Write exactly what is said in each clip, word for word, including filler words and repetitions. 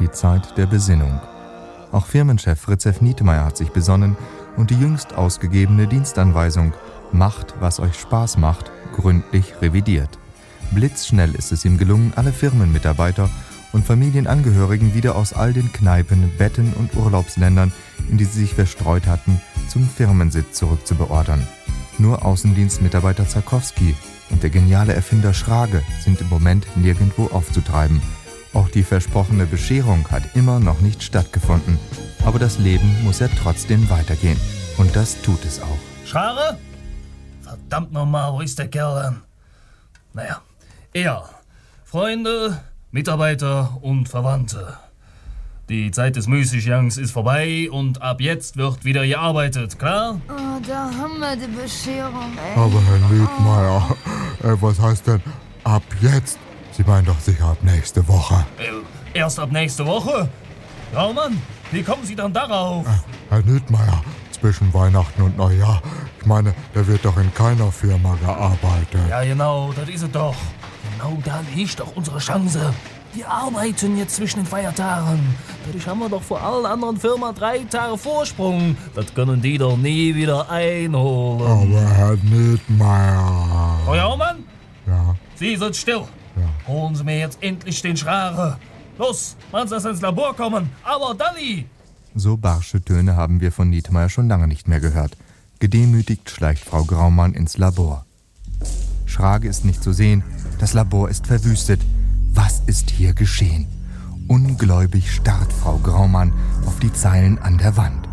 die Zeit der Besinnung. Auch Firmenchef Fritz F. Nietmeyer hat sich besonnen und die jüngst ausgegebene Dienstanweisung »Macht, was euch Spaß macht« gründlich revidiert. Blitzschnell ist es ihm gelungen, alle Firmenmitarbeiter und Familienangehörigen wieder aus all den Kneipen, Betten und Urlaubsländern, in die sie sich verstreut hatten, zum Firmensitz zurückzubeordern. Nur Außendienstmitarbeiter Zarkowski und der geniale Erfinder Schrage sind im Moment nirgendwo aufzutreiben. Auch die versprochene Bescherung hat immer noch nicht stattgefunden. Aber das Leben muss ja trotzdem weitergehen. Und das tut es auch. Schrage? Verdammt nochmal, wo ist der Kerl denn? Naja, er, Freunde, Mitarbeiter und Verwandte. Die Zeit des Müßiggangs ist vorbei und ab jetzt wird wieder gearbeitet, klar? Oh, da haben wir die Bescherung, ey. Aber Herr Nietmeyer, äh, was heißt denn ab jetzt? Sie meinen doch sicher ab nächste Woche. Äh, erst ab nächste Woche? Raumann, wie kommen Sie dann darauf? Äh, Herr Nietmeyer, zwischen Weihnachten und Neujahr, ich meine, da wird doch in keiner Firma gearbeitet. Ja, genau, das ist es doch. Genau da liegt doch unsere Chance. Wir arbeiten jetzt zwischen den Feiertagen. Dadurch haben wir doch vor allen anderen Firmen drei Tage Vorsprung. Das können die doch nie wieder einholen. Aber Herr Nietmeyer... Frau Jaumann? Ja? Sie sind still. Ja. Holen Sie mir jetzt endlich den Schrage. Los, machen Sie das ins Labor kommen. Aber Dalli! So barsche Töne haben wir von Nietmeyer schon lange nicht mehr gehört. Gedemütigt schleicht Frau Graumann ins Labor. Schrage ist nicht zu sehen. Das Labor ist verwüstet. Was ist hier geschehen? Ungläubig starrt Frau Graumann auf die Zeilen an der Wand.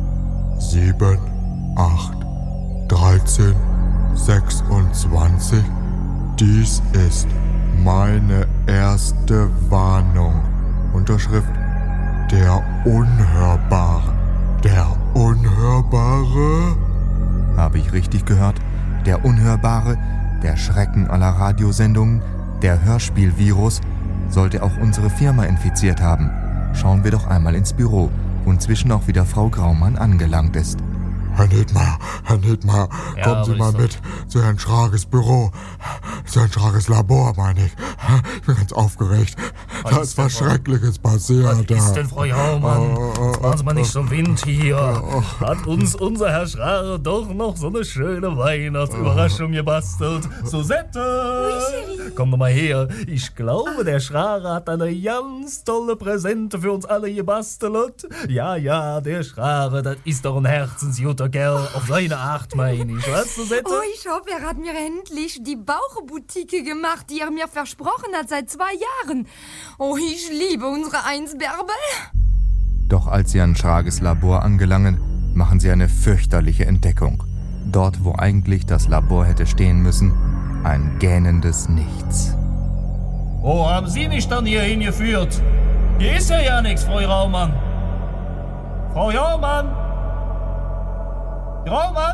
Sieben, acht, dreizehn, sechsundzwanzig. Dies ist meine erste Warnung. Unterschrift: Der Unhörbare. Der Unhörbare? Habe ich richtig gehört? Der Unhörbare, der Schrecken aller Radiosendungen, der Hörspielvirus, sollte auch unsere Firma infiziert haben. Schauen wir doch einmal ins Büro, wo inzwischen auch wieder Frau Graumann angelangt ist. Herr Nietmeyer, Herr Nietmeyer, Ja, kommen Sie mal mit zu Herrn Schrages Büro. Zu Herrn Schrages Labor, meine ich. Ich bin ganz aufgeregt. Was da ist ist was denn, Schreckliches passiert. Was da. ist denn, Frau Jaumann? Oh, Jetzt machen Sie mal nicht so einen Wind hier. Oh. Hat uns unser Herr Schrage doch noch so eine schöne Weihnachtsüberraschung gebastelt. Susette! Komm doch mal her. Ich glaube, der Schrage hat eine ganz tolle Präsente für uns alle gebastelt. Ja, ja, der Schrage, das ist doch ein herzensguter Kerl. Auf seine Art, meine ich. Was, Susette? Oh, ich hoffe, er hat mir endlich die Bauchboutique gemacht, die er mir versprochen hat seit zwei Jahren. Oh, ich liebe unsere Einsbärbel. Doch als sie an Schrages Labor angelangen, machen sie eine fürchterliche Entdeckung. Dort, wo eigentlich das Labor hätte stehen müssen, ein gähnendes Nichts. Oh, haben Sie mich dann hier hingeführt? Hier ist ja ja nichts, Frau Raumann. Frau Jaumann! Graumann!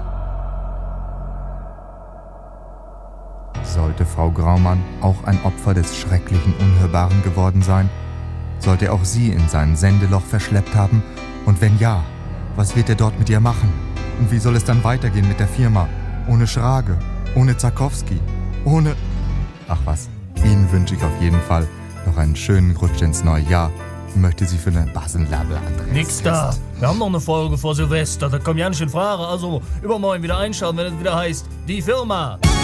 Sollte Frau Graumann auch ein Opfer des schrecklichen Unhörbaren geworden sein? Sollte auch sie in sein Sendeloch verschleppt haben? Und wenn ja, was wird er dort mit ihr machen? Und wie soll es dann weitergehen mit der Firma? Ohne Schrage, ohne Zarkowski, ohne... Ach was, Ihnen wünsche ich auf jeden Fall noch einen schönen Rutsch ins neue Jahr. Ich möchte Sie für eine Basenlabe Andreas. Nix da. Wir haben noch eine Folge vor Silvester. Da kommt ja nicht in Frage. Also übermorgen wieder einschalten, wenn es wieder heißt, die Firma.